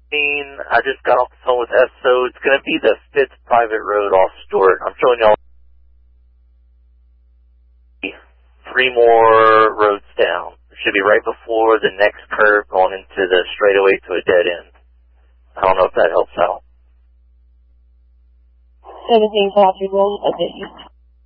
I just got off the phone with SO. It's going to be the 5th private road off Stewart. I'm showing y'all 3 more roads down. It should be right before the next curve going into the straightaway to a dead end. I don't know if that helps out. 17 Patrick, update you.